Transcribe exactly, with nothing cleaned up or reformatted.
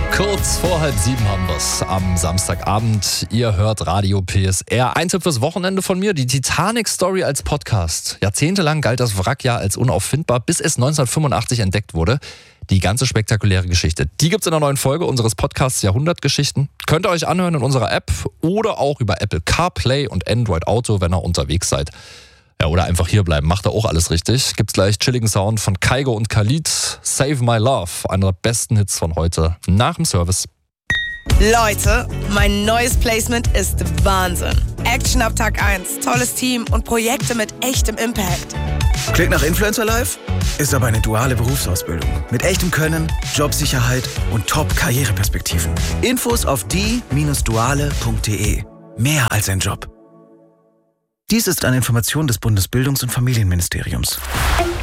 Kurz vor halb sieben haben wir's am Samstagabend. Ihr hört Radio P S R. Ein Tipp fürs Wochenende von mir, die Titanic-Story als Podcast. Jahrzehntelang galt das Wrack ja als unauffindbar, bis es neunzehnhundertfünfundachtzig entdeckt wurde. Die ganze spektakuläre Geschichte, die gibt's in der neuen Folge unseres Podcasts Jahrhundertgeschichten. Könnt ihr euch anhören in unserer App oder auch über Apple CarPlay und Android Auto, wenn ihr unterwegs seid. Ja, oder einfach hierbleiben, macht er auch alles richtig. Gibt's gleich chilligen Sound von Kygo und Khalid. Save My Love, einer der besten Hits von heute, nach dem Service. Leute, mein neues Placement ist Wahnsinn. Action ab Tag eins, tolles Team und Projekte mit echtem Impact. Klingt nach Influencer Life? Ist aber eine duale Berufsausbildung. Mit echtem Können, Jobsicherheit und Top-Karriereperspektiven. Infos auf die Bindestrich duale Punkt de. Mehr als ein Job. Dies ist eine Information des Bundesbildungs- und Familienministeriums.